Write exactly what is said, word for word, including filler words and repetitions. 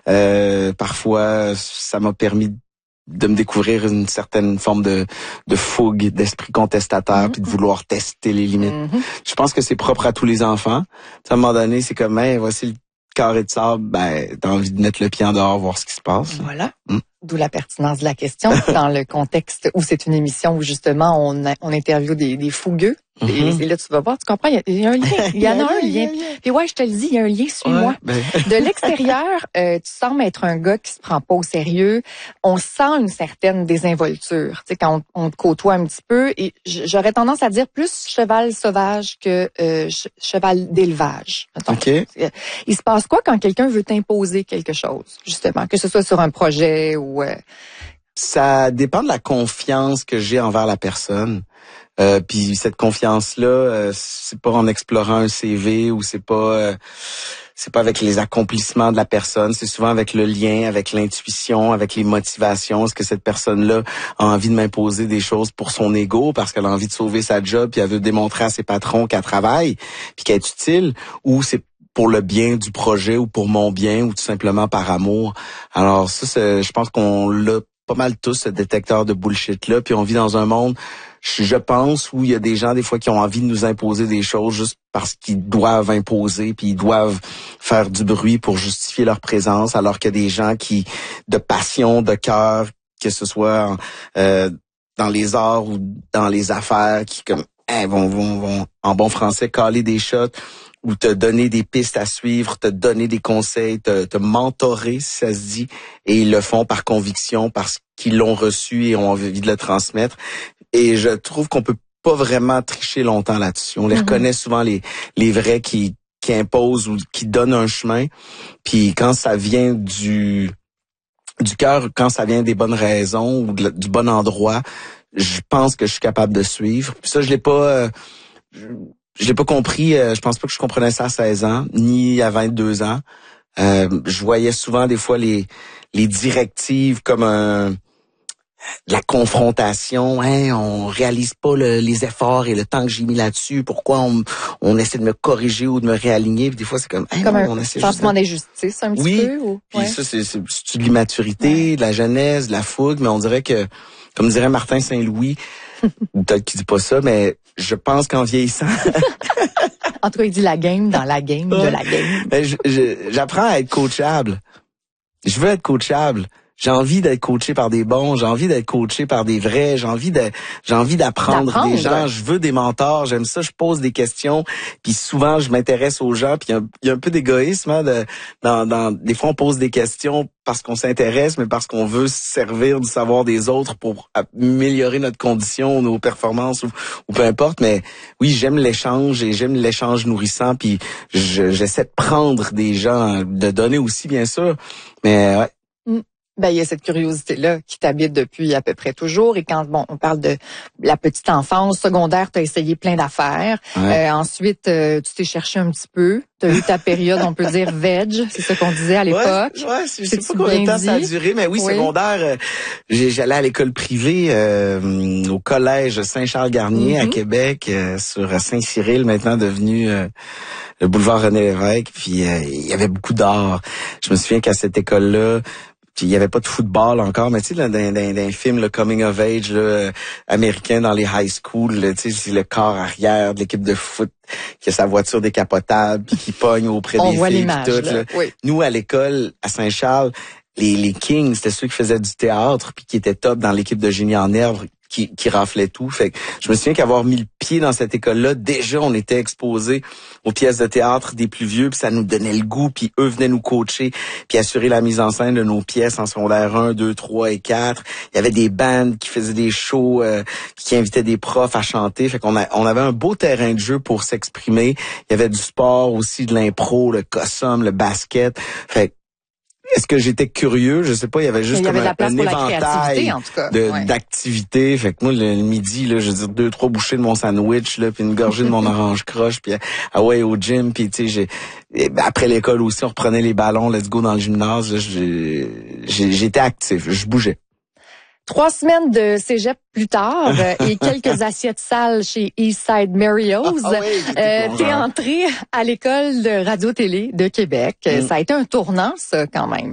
Euh, parfois, ça m'a permis de me découvrir une certaine forme de, de fougue, d'esprit contestataire, mm-hmm. puis de vouloir tester les limites. Mm-hmm. Je pense que c'est propre à tous les enfants. À un moment donné, c'est comme, hey, voici le carré de sable, ben, t'as envie de mettre le pied en dehors, voir ce qui se passe. Voilà. Mm. D'où la pertinence de la question, dans le contexte où c'est une émission où justement on, a, on interviewe des, des fougueux. Mm-hmm. Et, et là, tu vas voir, tu comprends, il y, y a un lien. Il y en a un lien. Puis ouais, je te le dis, il y a un lien, suis-moi. Ouais, ben... De l'extérieur, euh, tu sembles être un gars qui se prend pas au sérieux. On sent une certaine désinvolture, tu sais, quand on, on te côtoie un petit peu. Et j'aurais tendance à dire plus cheval sauvage que euh, cheval d'élevage. OK. Il se passe quoi quand quelqu'un veut t'imposer quelque chose, justement, que ce soit sur un projet ou... Euh... Ça dépend de la confiance que j'ai envers la personne. Euh, puis cette confiance-là, euh, c'est pas en explorant un C V ou c'est pas euh, c'est pas avec les accomplissements de la personne, c'est souvent avec le lien, avec l'intuition, avec les motivations. Est-ce que cette personne-là a envie de m'imposer des choses pour son ego, parce qu'elle a envie de sauver sa job, puis elle veut démontrer à ses patrons qu'elle travaille, puis qu'elle est utile, ou c'est pour le bien du projet ou pour mon bien ou tout simplement par amour. Alors ça, c'est, je pense qu'on l'a pas mal tous, ce détecteur de bullshit-là, puis on vit dans un monde, je pense, où il y a des gens, des fois, qui ont envie de nous imposer des choses juste parce qu'ils doivent imposer, puis ils doivent faire du bruit pour justifier leur présence, alors qu'il y a des gens qui, de passion, de cœur, que ce soit en, euh, dans les arts ou dans les affaires, qui comme hein, vont, vont, vont, en bon français, caler des shots, ou te donner des pistes à suivre, te donner des conseils, te, te mentorer, si ça se dit, et ils le font par conviction, parce qu'ils l'ont reçu et ont envie de le transmettre. Et je trouve qu'on peut pas vraiment tricher longtemps là-dessus. On les mm-hmm. reconnaît souvent, les les vrais qui qui imposent ou qui donnent un chemin. Puis quand ça vient du du cœur, quand ça vient des bonnes raisons ou de, du bon endroit, je pense que je suis capable de suivre. Puis ça, je l'ai pas... Euh, je, Je l'ai pas compris, euh, je pense pas que je comprenais ça à seize ans, ni à vingt-deux ans. Euh, je voyais souvent des fois les les directives comme un la confrontation, hein, on réalise pas le, les efforts et le temps que j'ai mis là-dessus, pourquoi on on essaie de me corriger ou de me réaligner, puis des fois c'est comme hein, comme non, un on essaie sentiment juste de... d'injustice un petit oui, peu ou puis ouais. ça c'est c'est, c'est de l'immaturité, ouais. de la jeunesse, de la fougue, mais on dirait que comme dirait Martin Saint-Louis, peut-être qu'il dit pas ça, mais je pense qu'en vieillissant en tout cas, il dit la game dans la game de la game. Ben, je, je, j'apprends à être coachable. Je veux être coachable. J'ai envie d'être coaché par des bons, j'ai envie d'être coaché par des vrais, j'ai envie de, j'ai envie d'apprendre, d'apprendre des gens, je veux des mentors, j'aime ça, je pose des questions, puis souvent je m'intéresse aux gens, puis il y, y a un peu d'égoïsme hein, de, dans, dans, des fois on pose des questions parce qu'on s'intéresse, mais parce qu'on veut se servir du savoir des autres pour améliorer notre condition, nos performances ou, ou peu importe. Mais oui, j'aime l'échange et j'aime l'échange nourrissant, puis je, j'essaie de prendre des gens, de donner aussi bien sûr, mais ouais. Mm. Ben, il y a cette curiosité-là qui t'habite depuis à peu près toujours. Et quand, bon, on parle de la petite enfance, secondaire, t'as essayé plein d'affaires. Ouais. Euh, ensuite, euh, tu t'es cherché un petit peu. T'as eu ta période, on peut dire, veg. C'est ça qu'on disait à l'époque. Ouais, ouais je sais pas combien de temps ça a duré, mais oui, oui. secondaire, euh, j'allais à l'école privée, euh, au collège Saint-Charles-Garnier mm-hmm. à Québec, euh, sur Saint-Cyril, maintenant devenu euh, le boulevard René-Lévesque. Puis, euh, il y avait beaucoup d'art. Je me souviens qu'à cette école-là, puis il y avait pas de football encore, mais tu sais, dans, dans, dans un film, le coming of age là, américain dans les high school, tu sais, c'est le corps arrière de l'équipe de foot qui a sa voiture décapotable, puis qui pogne auprès On des voit filles. l'image, tout, là. Là. Oui. Nous, à l'école, à Saint-Charles, les, les Kings, c'était ceux qui faisaient du théâtre, puis qui étaient top dans l'équipe de Génie en herbe, qui, qui raflait tout. Fait que je me souviens qu'avoir mis le pied dans cette école-là, déjà, on était exposés aux pièces de théâtre des plus vieux, puis ça nous donnait le goût, puis eux venaient nous coacher, puis assurer la mise en scène de nos pièces en secondaire un, deux, trois et quatre. Il y avait des bandes qui faisaient des shows, euh, qui invitaient des profs à chanter. Fait qu'on a, on avait un beau terrain de jeu pour s'exprimer. Il y avait du sport aussi, de l'impro, le cossum, le basket. Fait que est-ce que j'étais curieux? Je sais pas, il y avait juste il y comme avait un, un éventail en tout cas. de, ouais. d'activités. Fait que moi, le, le midi, là, je veux dire, deux, trois bouchées de mon sandwich, là, puis une gorgée de mon orange croche, puis ah ouais, au gym, puis tu sais, j'ai, après l'école aussi, on reprenait les ballons, let's go dans le gymnase, là, j'ai, j'ai, j'étais actif, je bougeais. Trois semaines de cégep plus tard et quelques assiettes sales chez Eastside Mario's, ah, oui, euh, t'es entré à l'école de radio-télé de Québec. Mm. Ça a été un tournant, ça, quand même.